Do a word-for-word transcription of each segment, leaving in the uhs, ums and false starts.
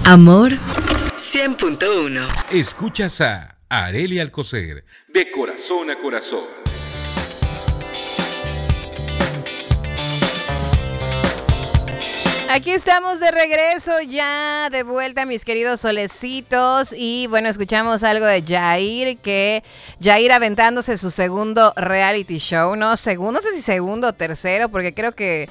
Amor cien punto uno. Escuchas a Arely Alcocer, de corazón a corazón. Aquí estamos de regreso, ya de vuelta, mis queridos solecitos. Y bueno, escuchamos algo de Yair, que Yair aventándose su segundo reality show, ¿no? Segundo, no sé si segundo o tercero, porque creo que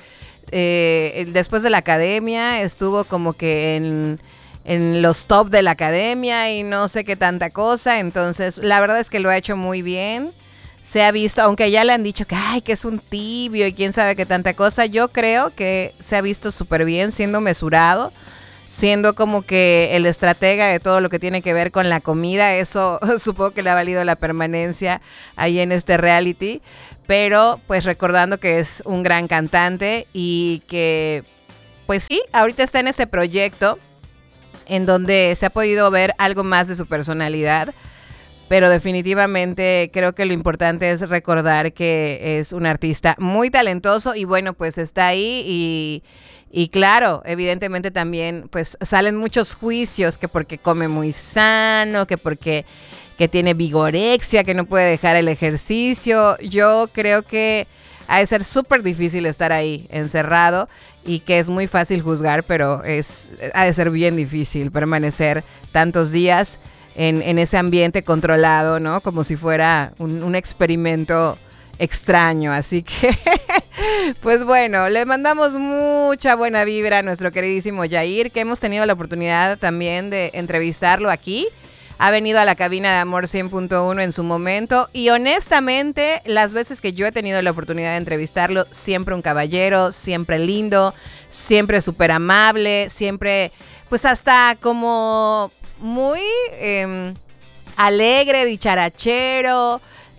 eh, después de la academia estuvo como que en, en los top de la academia y no sé qué tanta cosa. Entonces, la verdad es que lo ha hecho muy bien. Se ha visto, aunque ya le han dicho que, ay, que es un tibio y quién sabe qué tanta cosa, yo creo que se ha visto súper bien, siendo mesurado, siendo como que el estratega de todo lo que tiene que ver con la comida. Eso supongo que le ha valido la permanencia ahí en este reality, pero pues recordando que es un gran cantante y que, pues sí, ahorita está en ese proyecto en donde se ha podido ver algo más de su personalidad. Pero definitivamente creo que lo importante es recordar que es un artista muy talentoso y bueno, pues está ahí y, y claro, evidentemente también pues salen muchos juicios, que porque come muy sano, que porque que tiene vigorexia, que no puede dejar el ejercicio. Yo creo que ha de ser súper difícil estar ahí encerrado y que es muy fácil juzgar, pero es, ha de ser bien difícil permanecer tantos días En, en ese ambiente controlado, ¿no? Como si fuera un, un experimento extraño. Así que, pues bueno, le mandamos mucha buena vibra a nuestro queridísimo Yair, que hemos tenido la oportunidad también de entrevistarlo aquí. Ha venido a la cabina de Amor cien punto uno en su momento y honestamente, las veces que yo he tenido la oportunidad de entrevistarlo, siempre un caballero, siempre lindo, siempre súper amable, siempre, pues hasta como muy eh, alegre, dicharachero,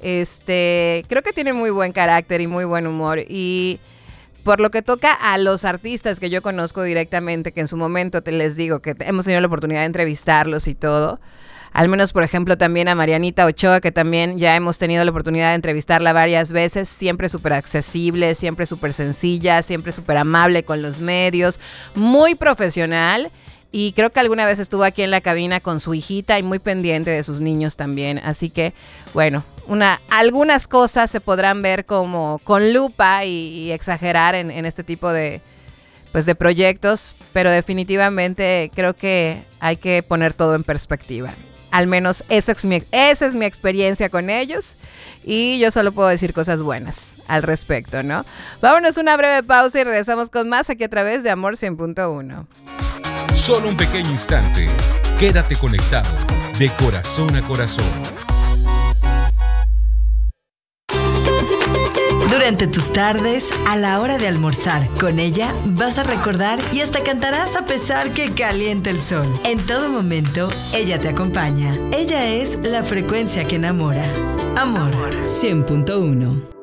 este, creo que tiene muy buen carácter y muy buen humor. Y por lo que toca a los artistas que yo conozco directamente, que en su momento te les digo que hemos tenido la oportunidad de entrevistarlos y todo, al menos por ejemplo también a Marianita Ochoa, que también ya hemos tenido la oportunidad de entrevistarla varias veces, siempre súper accesible, siempre súper sencilla, siempre súper amable con los medios, muy profesional. Y creo que alguna vez estuvo aquí en la cabina con su hijita y muy pendiente de sus niños también. Así que, bueno, una, algunas cosas se podrán ver como con lupa y, y exagerar en, en este tipo de, pues de proyectos, pero definitivamente creo que hay que poner todo en perspectiva. Al menos esa es mi, esa es mi experiencia con ellos y yo solo puedo decir cosas buenas al respecto, ¿no? Vámonos a una breve pausa y regresamos con más aquí a través de Amor cien punto uno. Solo un pequeño instante. Quédate conectado de corazón a corazón. Durante tus tardes, a la hora de almorzar, con ella vas a recordar y hasta cantarás a pesar que caliente el sol. En todo momento, ella te acompaña. Ella es la frecuencia que enamora. Amor cien punto uno.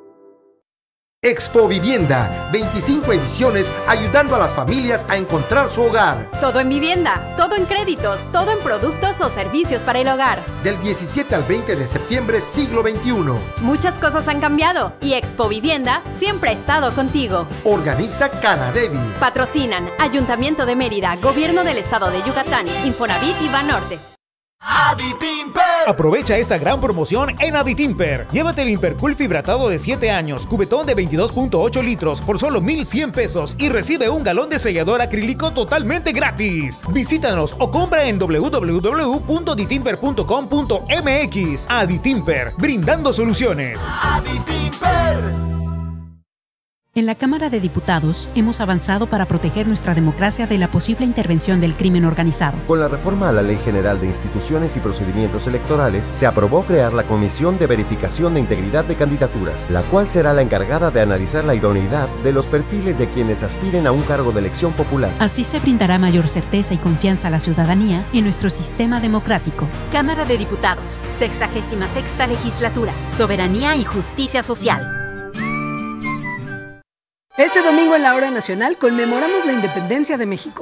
Expo Vivienda, veinticinco ediciones ayudando a las familias a encontrar su hogar. Todo en vivienda, todo en créditos, todo en productos o servicios para el hogar. Del diecisiete al veinte de septiembre, siglo veintiuno. Muchas cosas han cambiado y Expo Vivienda siempre ha estado contigo. Organiza Canadevi. Patrocinan Ayuntamiento de Mérida, Gobierno del Estado de Yucatán, Infonavit y Banorte. Aditimper. Aprovecha esta gran promoción en Aditimper. Llévate el Impercool fibratado de siete años, cubetón de veintidós punto ocho litros por solo mil cien pesos y recibe un galón de sellador acrílico totalmente gratis. Visítanos o compra en doble u doble u doble u punto aditimper punto com punto m x. Aditimper, brindando soluciones. Aditimper. En la Cámara de Diputados hemos avanzado para proteger nuestra democracia de la posible intervención del crimen organizado. Con la reforma a la Ley General de Instituciones y Procedimientos Electorales, se aprobó crear la Comisión de Verificación de Integridad de Candidaturas, la cual será la encargada de analizar la idoneidad de los perfiles de quienes aspiren a un cargo de elección popular. Así se brindará mayor certeza y confianza a la ciudadanía en nuestro sistema democrático. Cámara de Diputados, sexagésima sexta legislatura, Soberanía y Justicia Social. Este domingo en la Hora Nacional conmemoramos la independencia de México.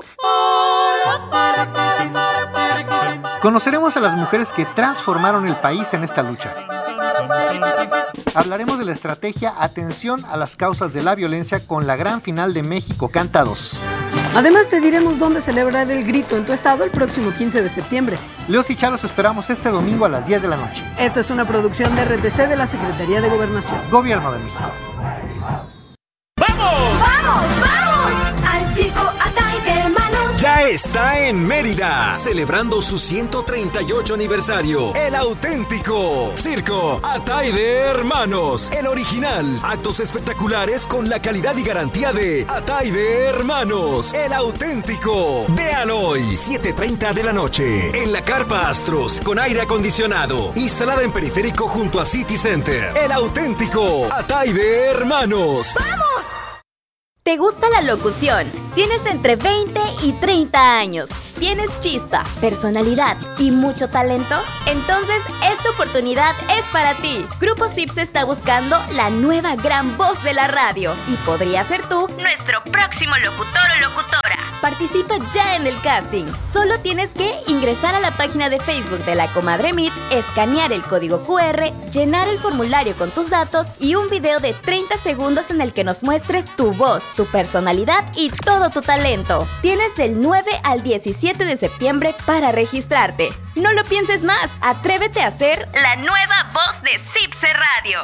Conoceremos a las mujeres que transformaron el país en esta lucha. Hablaremos de la estrategia Atención a las causas de la violencia con la gran final de México Canta dos. Además, te diremos dónde celebrar el grito en tu estado el próximo quince de septiembre. Leos y Chalos esperamos este domingo a las diez de la noche. Esta es una producción de R T C de la Secretaría de Gobernación. Gobierno de México. ¡Vamos! ¡Vamos! ¡Vamos! Al circo Atay de Hermanos. Ya está en Mérida, celebrando su ciento treinta y ocho aniversario. El auténtico Circo Atay de Hermanos. El original. Actos espectaculares con la calidad y garantía de Atay de Hermanos. El auténtico. Vean hoy, siete treinta de la noche. En la Carpa Astros, con aire acondicionado. Instalada en periférico junto a City Center. El auténtico Atay de Hermanos. ¡Vamos! ¿Te gusta la locución? Tienes entre veinte y treinta años. ¿Tienes chispa, personalidad y mucho talento? Entonces, esta oportunidad es para ti. Grupo Sips está buscando la nueva gran voz de la radio y podría ser tú nuestro próximo locutor o locutora. Participa ya en el casting. Solo tienes que ingresar a la página de Facebook de La Comadre Meet, escanear el código cu erre, llenar el formulario con tus datos y un video de treinta segundos en el que nos muestres tu voz, tu personalidad y todo tu talento. Tienes del nueve al diecisiete de septiembre para registrarte. No lo pienses más, atrévete a ser la nueva voz de Cipse Radio.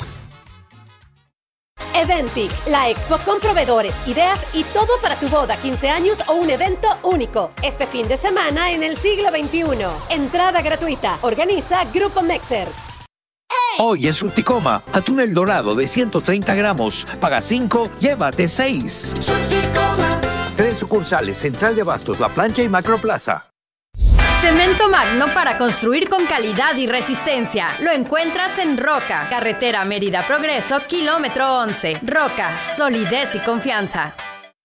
Eventic, la expo con proveedores, ideas y todo para tu boda, quince años o un evento único. Este fin de semana en el siglo veintiuno. Entrada gratuita. Organiza Grupo Mexers. Hoy en Surticoma, atún El Dorado de ciento treinta gramos. Paga cinco, llévate seis. Tres sucursales, Central de Abastos, La Plancha y Macroplaza. Cemento Magno para construir con calidad y resistencia. Lo encuentras en Roca, carretera Mérida Progreso, kilómetro once. Roca, solidez y confianza.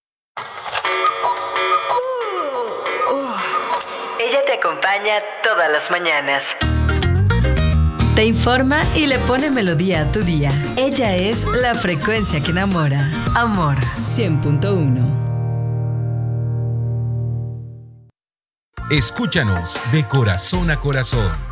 Ella te acompaña todas las mañanas. Te informa y le pone melodía a tu día. Ella es la frecuencia que enamora. Amor cien punto uno. Escúchanos de corazón a corazón.